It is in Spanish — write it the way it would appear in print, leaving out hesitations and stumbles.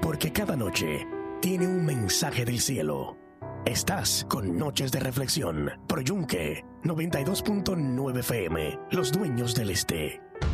porque cada noche tiene un mensaje del cielo. Estás con Noches de Reflexión, por Yunque 92.9 FM, Los Dueños del Este.